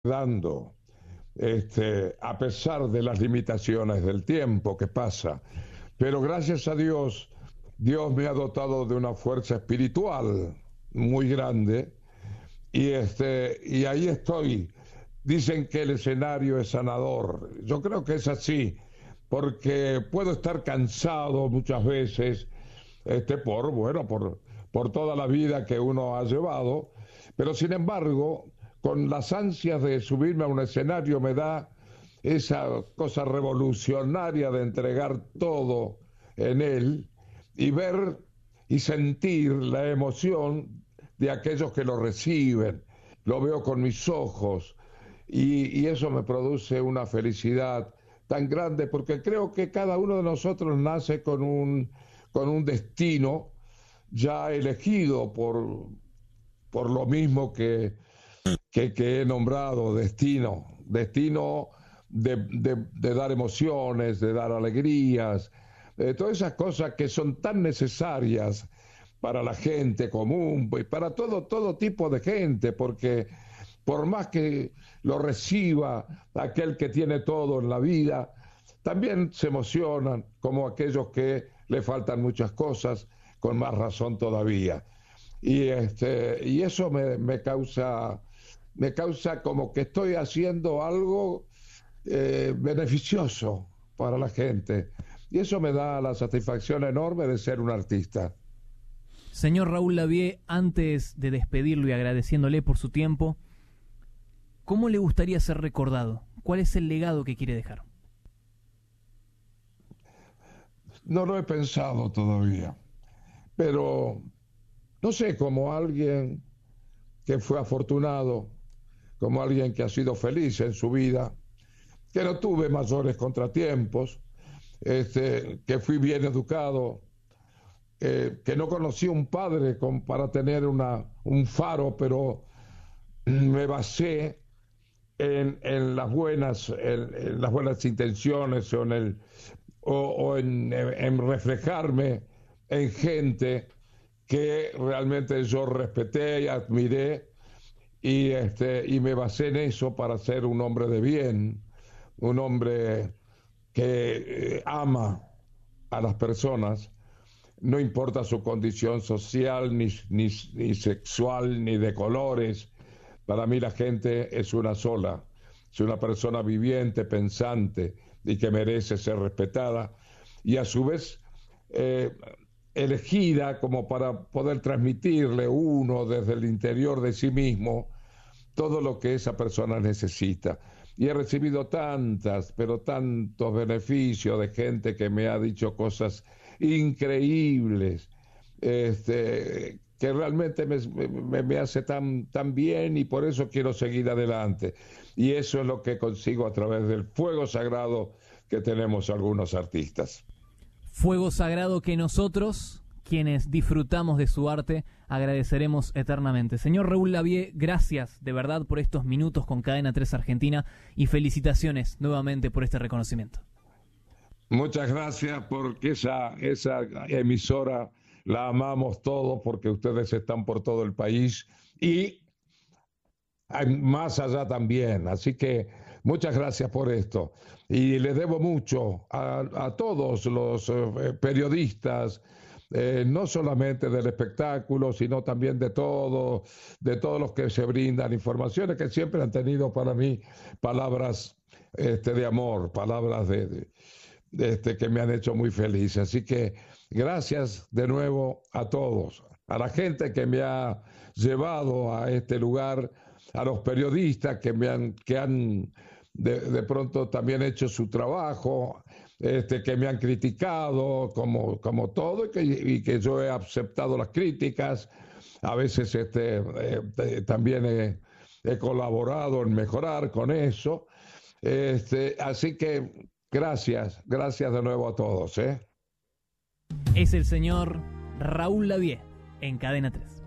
dando, a pesar de las limitaciones del tiempo que pasa. Pero gracias a Dios, Dios me ha dotado de una fuerza espiritual muy grande y ahí estoy. Dicen que el escenario es sanador. Yo creo que es así, porque puedo estar cansado muchas veces, por toda la vida que uno ha llevado, pero sin embargo, con las ansias de subirme a un escenario me da esa cosa revolucionaria de entregar todo en él y ver y sentir la emoción de aquellos que lo reciben. Lo veo con mis ojos y eso me produce una felicidad tan grande porque creo que cada uno de nosotros nace con un destino ya elegido por lo mismo que he nombrado, destino de dar emociones, de dar alegrías, todas esas cosas que son tan necesarias para la gente común y para todo tipo de gente, porque por más que lo reciba aquel que tiene todo en la vida, también se emocionan como aquellos que le faltan muchas cosas, con más razón todavía. Y eso me causa como que estoy haciendo algo beneficioso para la gente. Y eso me da la satisfacción enorme de ser un artista. Señor Raúl Lavie, antes de despedirlo y agradeciéndole por su tiempo, ¿cómo le gustaría ser recordado? ¿Cuál es el legado que quiere dejar? No lo he pensado todavía, pero no sé, como alguien que fue afortunado, como alguien que ha sido feliz en su vida, que no tuve mayores contratiempos, que fui bien educado, que no conocí un padre para tener un faro, pero me basé en las buenas intenciones o en reflejarme en gente que realmente yo respeté y admiré y me basé en eso para ser un hombre de bien, un hombre que ama a las personas, no importa su condición social, ni sexual, ni de colores. Para mí la gente es una sola, es una persona viviente, pensante y que merece ser respetada y a su vez eh, elegida como para poder transmitirle uno desde el interior de sí mismo todo lo que esa persona necesita. Y he recibido tantas, pero tantos beneficios de gente que me ha dicho cosas increíbles, que realmente me hace tan bien y por eso quiero seguir adelante. Y eso es lo que consigo a través del fuego sagrado que tenemos algunos artistas. Fuego sagrado que nosotros, quienes disfrutamos de su arte, agradeceremos eternamente. Señor Raúl Lavie, gracias de verdad por estos minutos con Cadena 3 Argentina y felicitaciones nuevamente por este reconocimiento. Muchas gracias porque esa emisora la amamos todos porque ustedes están por todo el país y más allá también. Así que muchas gracias por esto. Y les debo mucho a todos los periodistas, no solamente del espectáculo, sino también de todos los que se brindan informaciones, que siempre han tenido para mí palabras de amor, palabras que me han hecho muy feliz. Así que gracias de nuevo a todos, a la gente que me ha llevado a este lugar, a los periodistas que han de pronto también hecho su trabajo, que me han criticado como todo y que yo he aceptado las críticas. A veces también he colaborado en mejorar con eso. Así que gracias de nuevo a todos. Es el señor Raúl Lavie en Cadena 3.